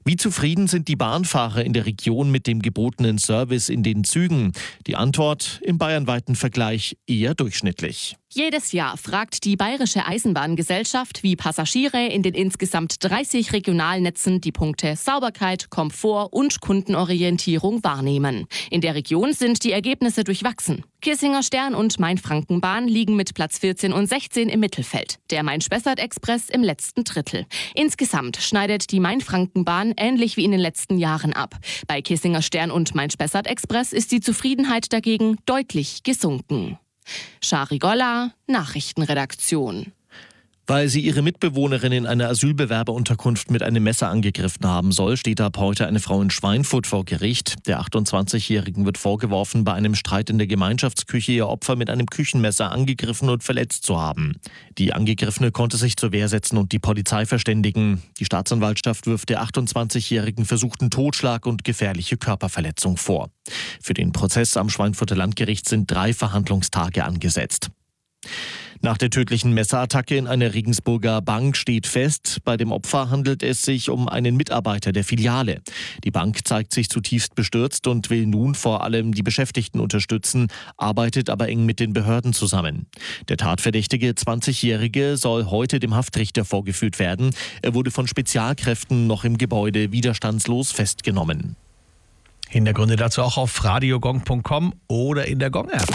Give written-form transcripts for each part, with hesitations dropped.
Wie zufrieden sind die Bahnfahrer in der Region mit dem gebotenen Service in den Zügen? Die Antwort im bayernweiten Vergleich eher durchschnittlich. Jedes Jahr fragt die Bayerische Eisenbahngesellschaft, wie Passagiere in den insgesamt 30 Regionalnetzen die Punkte Sauberkeit, Komfort und Kundenorientierung wahrnehmen. In der Region sind die Ergebnisse durchwachsen. Kissinger Stern und Main-Franken-Bahn liegen mit Platz 14 und 16 im Mittelfeld. Der Main-Spessart-Express im letzten Drittel. Insgesamt schneidet die Main-Franken-Bahn ähnlich wie in den letzten Jahren ab. Bei Kissinger Stern und Main-Spessart-Express ist die Zufriedenheit dagegen deutlich gesunken. Shari Golla, Nachrichtenredaktion. Weil sie ihre Mitbewohnerin in einer Asylbewerberunterkunft mit einem Messer angegriffen haben soll, steht ab heute eine Frau in Schweinfurt vor Gericht. Der 28-Jährigen wird vorgeworfen, bei einem Streit in der Gemeinschaftsküche ihr Opfer mit einem Küchenmesser angegriffen und verletzt zu haben. Die Angegriffene konnte sich zur Wehr setzen und die Polizei verständigen. Die Staatsanwaltschaft wirft der 28-Jährigen versuchten Totschlag und gefährliche Körperverletzung vor. Für den Prozess am Schweinfurter Landgericht sind 3 Verhandlungstage angesetzt. Nach der tödlichen Messerattacke in einer Regensburger Bank steht fest, bei dem Opfer handelt es sich um einen Mitarbeiter der Filiale. Die Bank zeigt sich zutiefst bestürzt und will nun vor allem die Beschäftigten unterstützen, arbeitet aber eng mit den Behörden zusammen. Der tatverdächtige 20-Jährige soll heute dem Haftrichter vorgeführt werden. Er wurde von Spezialkräften noch im Gebäude widerstandslos festgenommen. Hintergründe dazu auch auf radiogong.com oder in der Gong-App.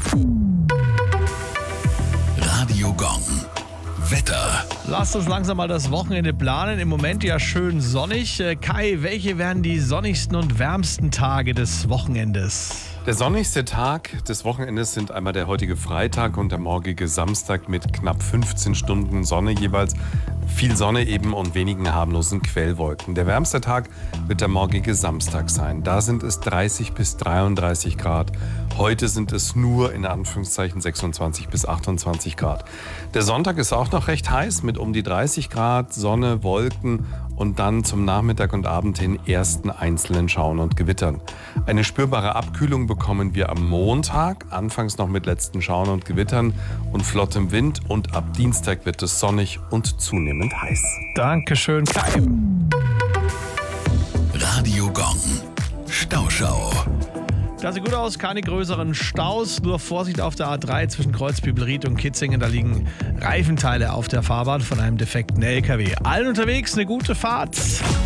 Radio Gong. Wetter. Lasst uns langsam mal das Wochenende planen. Im Moment ja schön sonnig. Kai, welche werden die sonnigsten und wärmsten Tage des Wochenendes? Der sonnigste Tag des Wochenendes sind einmal der heutige Freitag und der morgige Samstag mit knapp 15 Stunden Sonne jeweils. Viel Sonne eben und wenigen harmlosen Quellwolken. Der wärmste Tag wird der morgige Samstag sein. Da sind es 30 bis 33 Grad. Heute sind es nur in Anführungszeichen 26 bis 28 Grad. Der Sonntag ist auch noch recht heiß mit um die 30 Grad, Sonne, Wolken und dann zum Nachmittag und Abend hin ersten einzelnen Schauern und Gewittern. Eine spürbare Abkühlung bekommen wir am Montag, anfangs noch mit letzten Schauern und Gewittern und flottem Wind und ab Dienstag wird es sonnig und zunehmend heiß. Dankeschön, Kai. Radio Gong. Stauschau. Das sieht gut aus, keine größeren Staus, nur Vorsicht auf der A3 zwischen Kreuzbübelried und Kitzingen. Da liegen Reifenteile auf der Fahrbahn von einem defekten LKW. Allen unterwegs eine gute Fahrt.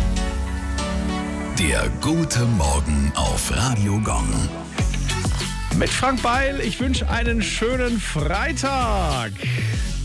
Der gute Morgen auf Radio Gong. Mit Frank Beil, ich wünsche einen schönen Freitag.